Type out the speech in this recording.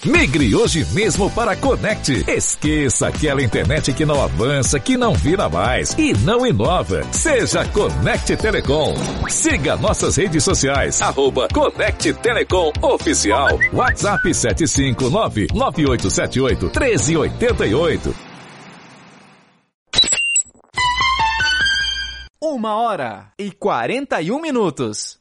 Migre hoje mesmo para a Conect. Esqueça aquela internet que não avança, que não vira mais e não inova. Seja Conect Telecom. Siga nossas redes sociais, @Conect Telecom Oficial. WhatsApp 759-9878-1388. 1h41.